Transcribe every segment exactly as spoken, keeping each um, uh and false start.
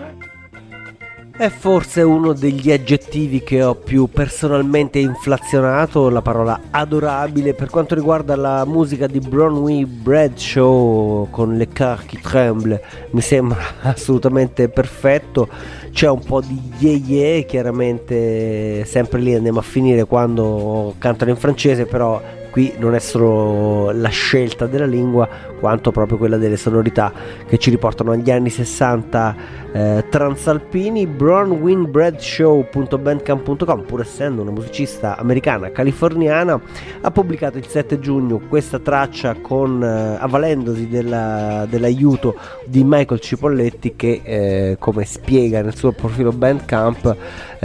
È forse uno degli aggettivi che ho più personalmente inflazionato, la parola adorabile, per quanto riguarda la musica di Bronwyn Bradshaw con Le Cœur qui Tremble. Mi sembra assolutamente perfetto. C'è un po' di ye ye, chiaramente sempre lì andiamo a finire quando cantano in francese, però qui non è solo la scelta della lingua quanto proprio quella delle sonorità che ci riportano agli anni sessanta eh, transalpini. Bronwyn Bradshaw punto bandcamp punto com, pur essendo una musicista americana californiana, ha pubblicato il sette giugno questa traccia con eh, avvalendosi della, dell'aiuto di Michael Cipolletti che eh, come spiega nel suo profilo Bandcamp eh,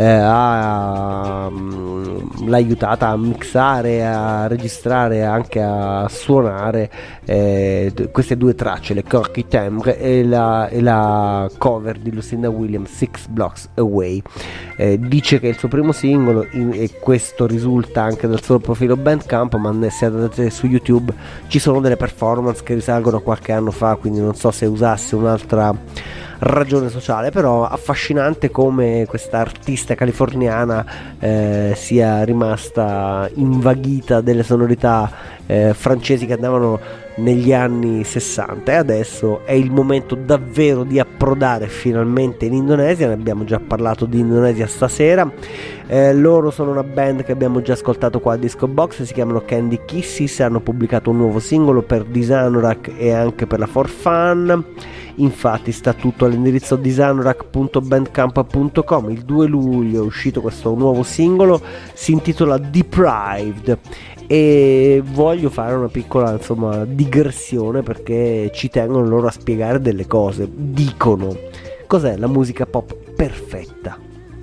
ha, um, l'ha aiutata a mixare, a registrare, anche a suonare eh, queste due tracce, Le Cœur qui Tremble e la, e la cover di Lucinda Williams, Six Blocks Away. Eh, dice che è il suo primo singolo in, e questo risulta anche dal suo profilo Bandcamp, ma se andate su YouTube ci sono delle performance che risalgono a qualche anno fa, quindi non so se usasse un'altra ragione sociale, però affascinante come questa artista californiana eh, sia rimasta invaghita delle sonorità eh, francesi che andavano negli anni sessanta, e adesso è il momento davvero di approdare finalmente in Indonesia. Ne abbiamo già parlato di Indonesia stasera. Eh, loro sono una band che abbiamo già ascoltato qua a Disco Box, si chiamano Candy Kisses, hanno pubblicato un nuovo singolo per Disanorak e anche per la For Fun. Infatti sta tutto all'indirizzo disanorak punto bandcamp punto com. Il due luglio è uscito questo nuovo singolo, si intitola Deprived, e voglio fare una piccola insomma digressione perché ci tengono loro a spiegare delle cose. Dicono: cos'è la musica pop perfetta?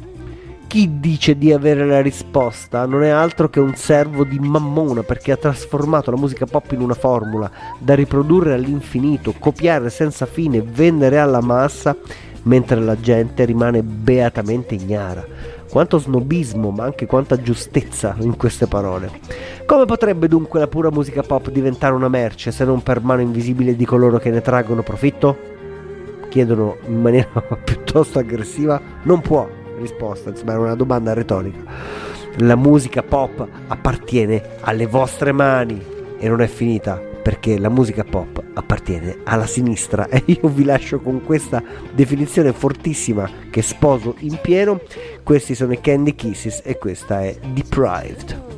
Chi dice di avere la risposta non è altro che un servo di Mammona, perché ha trasformato la musica pop in una formula da riprodurre all'infinito, copiare senza fine, vendere alla massa, mentre la gente rimane beatamente ignara. Quanto snobismo, ma anche quanta giustezza in queste parole. Come potrebbe dunque la pura musica pop diventare una merce se non per mano invisibile di coloro che ne traggono profitto? Chiedono in maniera piuttosto aggressiva. Non può. Risposta, insomma, era una domanda retorica. La musica pop appartiene alle vostre mani e non è finita, perché la musica pop appartiene alla sinistra. E io vi lascio con questa definizione fortissima che sposo in pieno. Questi sono i Candy Kisses e questa è Deprived.